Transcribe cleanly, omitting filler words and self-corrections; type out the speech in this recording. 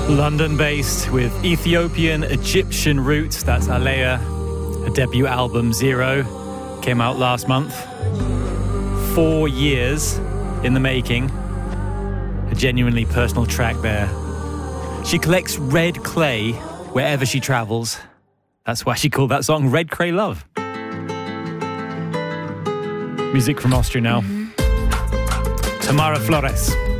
London-based with Ethiopian-Egyptian roots. That's Alea. Her debut album, Zero, came out last month. 4 years in the making. A genuinely personal track there. She collects red clay wherever she travels. That's why she called that song Red Clay Love. Music from Austria now. Tamara Flores.